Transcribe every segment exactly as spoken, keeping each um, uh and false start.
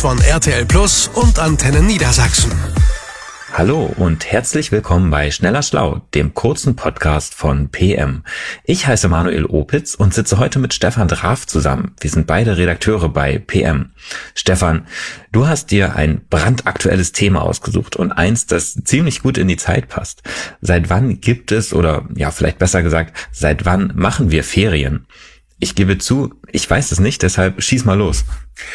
von R T L Plus und Antenne Niedersachsen. Hallo und herzlich willkommen bei Schneller Schlau, dem kurzen Podcast von P M. Ich heiße Manuel Opitz und sitze heute mit Stefan Draf zusammen. Wir sind beide Redakteure bei P M. Stefan, du hast dir ein brandaktuelles Thema ausgesucht und eins, das ziemlich gut in die Zeit passt. Seit wann gibt es, oder ja, vielleicht besser gesagt, seit wann machen wir Ferien? Ich gebe zu, ich weiß es nicht, deshalb schieß mal los.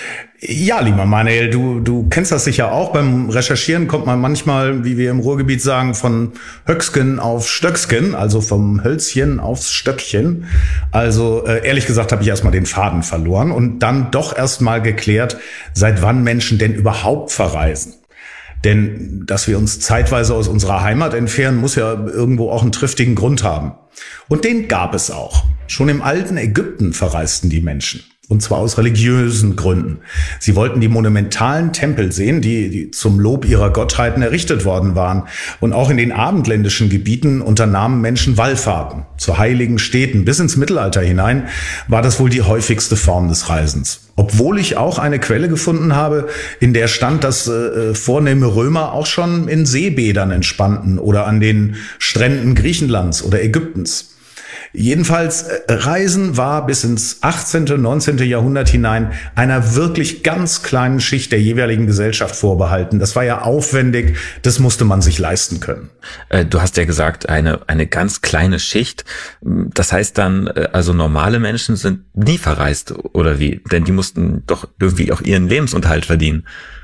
Ja, lieber Manuel, du, du kennst das sicher auch. Beim Recherchieren kommt man manchmal, wie wir im Ruhrgebiet sagen, von Höcksken auf Stöcksken, also vom Hölzchen aufs Stöckchen. Also äh, ehrlich gesagt habe ich erstmal den Faden verloren und dann doch erstmal geklärt, seit wann Menschen denn überhaupt verreisen. Denn dass wir uns zeitweise aus unserer Heimat entfernen, muss ja irgendwo auch einen triftigen Grund haben. Und den gab es auch. Schon im alten Ägypten verreisten die Menschen. Und zwar aus religiösen Gründen. Sie wollten die monumentalen Tempel sehen, die, die zum Lob ihrer Gottheiten errichtet worden waren. Und auch in den abendländischen Gebieten unternahmen Menschen Wallfahrten zu heiligen Städten. Bis ins Mittelalter hinein war das wohl die häufigste Form des Reisens. Obwohl ich auch eine Quelle gefunden habe, in der stand, dass äh, vornehme Römer auch schon in Seebädern entspannten oder an den Stränden Griechenlands oder Ägyptens. Jedenfalls, Reisen war bis ins achtzehnten, neunzehnten Jahrhundert hinein einer wirklich ganz kleinen Schicht der jeweiligen Gesellschaft vorbehalten. Das war ja aufwendig, das musste man sich leisten können. Du hast ja gesagt, eine eine ganz kleine Schicht. Das heißt dann, also normale Menschen sind nie verreist, oder wie? Denn die mussten doch irgendwie auch ihren Lebensunterhalt verdienen.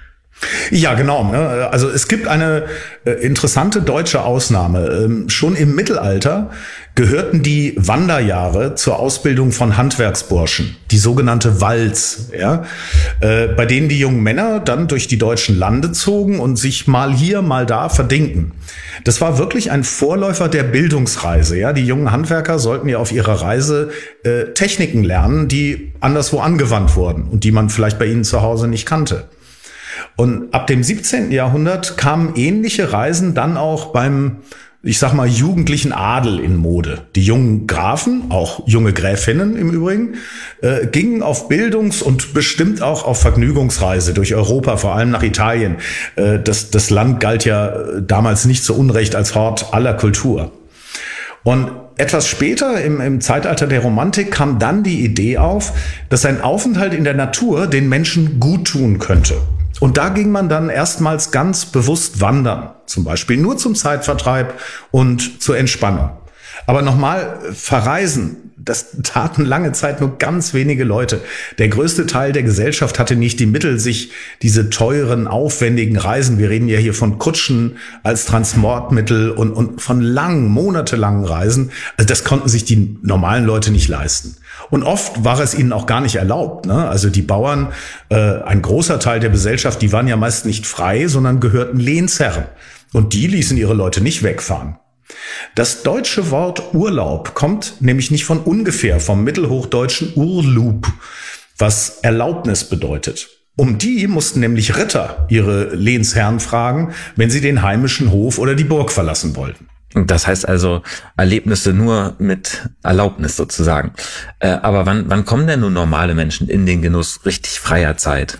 Ja, genau. Also es gibt eine interessante deutsche Ausnahme. Schon im Mittelalter gehörten die Wanderjahre zur Ausbildung von Handwerksburschen, die sogenannte Walz, ja, bei denen die jungen Männer dann durch die deutschen Lande zogen und sich mal hier, mal da verdingten. Das war wirklich ein Vorläufer der Bildungsreise. Ja, die jungen Handwerker sollten ja auf ihrer Reise äh, Techniken lernen, die anderswo angewandt wurden und die man vielleicht bei ihnen zu Hause nicht kannte. Und ab dem siebzehnten Jahrhundert kamen ähnliche Reisen dann auch beim, ich sag mal, jugendlichen Adel in Mode. Die jungen Grafen, auch junge Gräfinnen im Übrigen, äh, gingen auf Bildungs- und bestimmt auch auf Vergnügungsreise durch Europa, vor allem nach Italien. Äh, das, das Land galt ja damals nicht zu Unrecht als Hort aller Kultur. Und etwas später, im, im Zeitalter der Romantik, kam dann die Idee auf, dass ein Aufenthalt in der Natur den Menschen gut tun könnte. Und da ging man dann erstmals ganz bewusst wandern, zum Beispiel nur zum Zeitvertreib und zur Entspannung. Aber nochmal, verreisen, das taten lange Zeit nur ganz wenige Leute. Der größte Teil der Gesellschaft hatte nicht die Mittel, sich diese teuren, aufwendigen Reisen, wir reden ja hier von Kutschen als Transportmittel und, und von langen, monatelangen Reisen, also das konnten sich die normalen Leute nicht leisten. Und oft war es ihnen auch gar nicht erlaubt, ne? Also die Bauern, äh, ein großer Teil der Gesellschaft, die waren ja meist nicht frei, sondern gehörten Lehnsherren. Und die ließen ihre Leute nicht wegfahren. Das deutsche Wort Urlaub kommt nämlich nicht von ungefähr, vom mittelhochdeutschen Urlub, was Erlaubnis bedeutet. Um die mussten nämlich Ritter ihre Lehnsherren fragen, wenn sie den heimischen Hof oder die Burg verlassen wollten. Das heißt also Erlebnisse nur mit Erlaubnis sozusagen. Äh, aber wann, wann kommen denn nun normale Menschen in den Genuss richtig freier Zeit?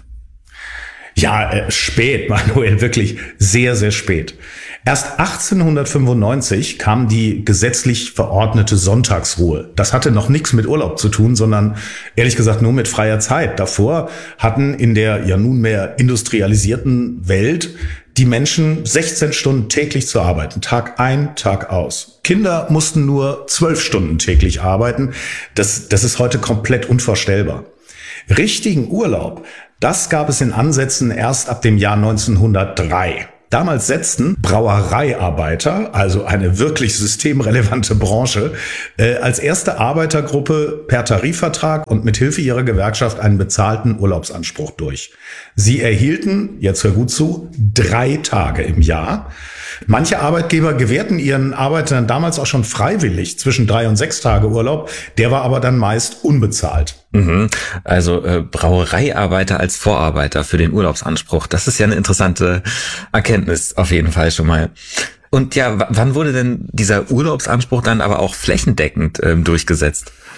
Ja, äh, spät, Manuel, wirklich sehr, sehr spät. Erst achtzehnhundertfünfundneunzig kam die gesetzlich verordnete Sonntagsruhe. Das hatte noch nichts mit Urlaub zu tun, sondern ehrlich gesagt nur mit freier Zeit. Davor hatten in der ja nunmehr industrialisierten Welt die Menschen sechzehn Stunden täglich zu arbeiten, Tag ein, Tag aus. Kinder mussten nur zwölf Stunden täglich arbeiten. Das, das ist heute komplett unvorstellbar. Richtigen Urlaub, das gab es in Ansätzen erst ab dem Jahr neunzehnhundertdrei. Damals setzten Brauereiarbeiter, also eine wirklich systemrelevante Branche, äh, als erste Arbeitergruppe per Tarifvertrag und mit Hilfe ihrer Gewerkschaft einen bezahlten Urlaubsanspruch durch. Sie erhielten, jetzt hör gut zu, drei Tage im Jahr. Manche Arbeitgeber gewährten ihren Arbeitern damals auch schon freiwillig zwischen drei und sechs Tage Urlaub. Der war aber dann meist unbezahlt. Mhm. Also äh, Brauereiarbeiter als Vorarbeiter für den Urlaubsanspruch. Das ist ja eine interessante Erkenntnis auf jeden Fall schon mal. Und ja, w- wann wurde denn dieser Urlaubsanspruch dann aber auch flächendeckend ähm, durchgesetzt?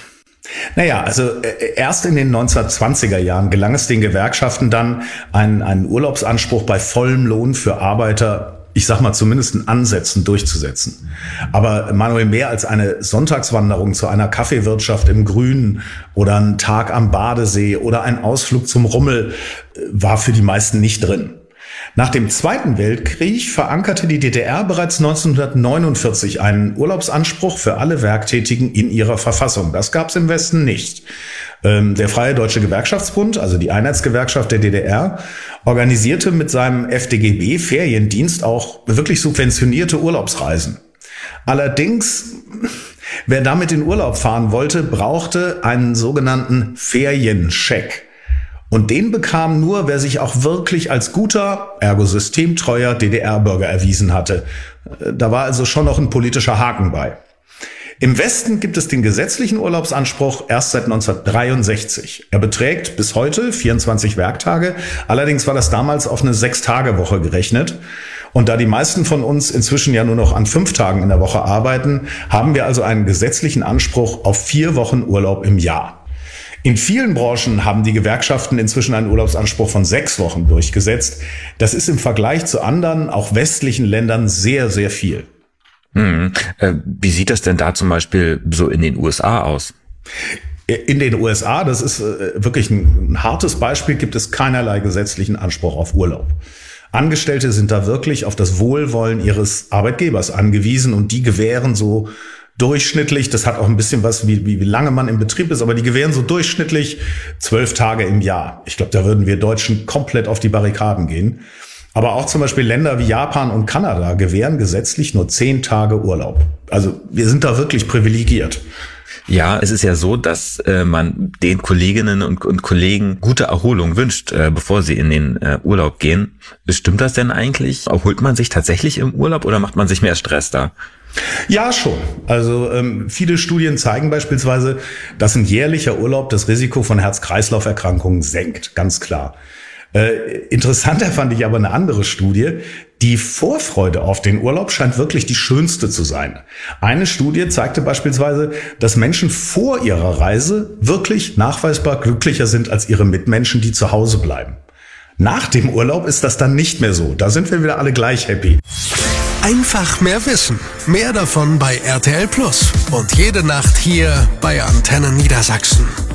Naja, also erst in den neunzehnhundertzwanziger Jahren gelang es den Gewerkschaften dann, einen, einen Urlaubsanspruch bei vollem Lohn für Arbeiter, ich sag mal zumindest in Ansätzen, durchzusetzen. Aber Manuel, mehr als eine Sonntagswanderung zu einer Kaffeewirtschaft im Grünen oder ein Tag am Badesee oder ein Ausflug zum Rummel war für die meisten nicht drin. Nach dem Zweiten Weltkrieg verankerte die D D R bereits neunzehnhundertneunundvierzig einen Urlaubsanspruch für alle Werktätigen in ihrer Verfassung. Das gab es im Westen nicht. Der Freie Deutsche Gewerkschaftsbund, also die Einheitsgewerkschaft der D D R, organisierte mit seinem F D G B-Feriendienst auch wirklich subventionierte Urlaubsreisen. Allerdings, wer damit in Urlaub fahren wollte, brauchte einen sogenannten Ferienscheck. Und den bekam nur, wer sich auch wirklich als guter, ergo systemtreuer D D R-Bürger erwiesen hatte. Da war also schon noch ein politischer Haken bei. Im Westen gibt es den gesetzlichen Urlaubsanspruch erst seit neunzehnhundertdreiundsechzig. Er beträgt bis heute vierundzwanzig Werktage. Allerdings war das damals auf eine Sechs-Tage-Woche gerechnet. Und da die meisten von uns inzwischen ja nur noch an fünf Tagen in der Woche arbeiten, haben wir also einen gesetzlichen Anspruch auf vier Wochen Urlaub im Jahr. In vielen Branchen haben die Gewerkschaften inzwischen einen Urlaubsanspruch von sechs Wochen durchgesetzt. Das ist im Vergleich zu anderen, auch westlichen Ländern sehr, sehr viel. Hm. Äh, wie sieht das denn da zum Beispiel so in den U S A aus? In den U S A, das ist äh, wirklich ein, ein hartes Beispiel, gibt es keinerlei gesetzlichen Anspruch auf Urlaub. Angestellte sind da wirklich auf das Wohlwollen ihres Arbeitgebers angewiesen und die gewähren so durchschnittlich, das hat auch ein bisschen was, wie, wie, wie lange man im Betrieb ist, aber die gewähren so durchschnittlich zwölf Tage im Jahr. Ich glaube, da würden wir Deutschen komplett auf die Barrikaden gehen. Aber auch zum Beispiel Länder wie Japan und Kanada gewähren gesetzlich nur zehn Tage Urlaub. Also wir sind da wirklich privilegiert. Ja, es ist ja so, dass äh, man den Kolleginnen und, und Kollegen gute Erholung wünscht, äh, bevor sie in den äh, Urlaub gehen. Stimmt das denn eigentlich? Erholt man sich tatsächlich im Urlaub oder macht man sich mehr Stress da? Ja, schon. Also ähm, viele Studien zeigen beispielsweise, dass ein jährlicher Urlaub das Risiko von Herz-Kreislauf-Erkrankungen senkt, ganz klar. Äh, interessanter fand ich aber eine andere Studie. Die Vorfreude auf den Urlaub scheint wirklich die schönste zu sein. Eine Studie zeigte beispielsweise, dass Menschen vor ihrer Reise wirklich nachweisbar glücklicher sind als ihre Mitmenschen, die zu Hause bleiben. Nach dem Urlaub ist das dann nicht mehr so. Da sind wir wieder alle gleich happy. Einfach mehr wissen. Mehr davon bei R T L Plus. Und jede Nacht hier bei Antenne Niedersachsen.